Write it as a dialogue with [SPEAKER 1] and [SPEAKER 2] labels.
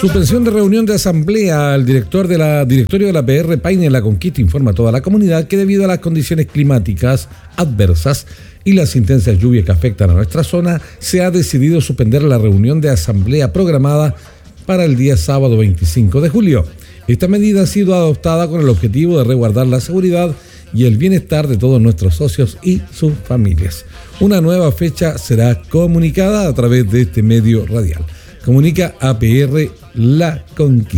[SPEAKER 1] Suspensión de reunión de asamblea. El directorio de la PR Paine La Conquista informa a toda la comunidad que debido a las condiciones climáticas adversas y las intensas lluvias que afectan a nuestra zona, se ha decidido suspender la reunión de asamblea programada para el día sábado 25 de julio. Esta medida ha sido adoptada con el objetivo de resguardar la seguridad y el bienestar de todos nuestros socios y sus familias. Una nueva fecha será comunicada a través de este medio radial. Comunica APR La Conquista.